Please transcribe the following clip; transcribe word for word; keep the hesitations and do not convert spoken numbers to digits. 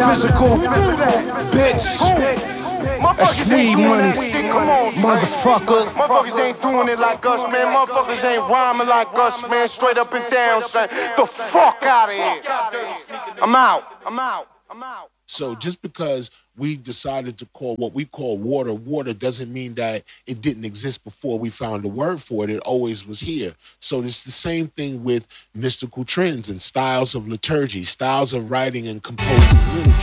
physical, bitch. That's weed money, motherfucker. Motherfuckers ain't doing it like us, man. Motherfuckers ain't rhyming like us, man. Straight up and down, son. The fuck out of here. I'm out. I'm out. I'm out. So just because we decided to call what we call water water doesn't mean that it didn't exist before we found a word for it. It always was here. So it's the same thing with mystical trends and styles of liturgy, styles of writing and composing literature.